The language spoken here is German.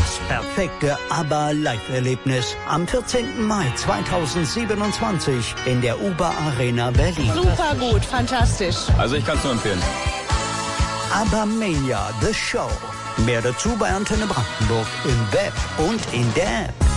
Das perfekte ABBA-Live-Erlebnis am 14. Mai 2027 in der UBA Arena Berlin. Super gut, fantastisch. Also ich kann es nur empfehlen. ABBA Mania, The Show. Mehr dazu bei Antenne Brandenburg im Web und in der App.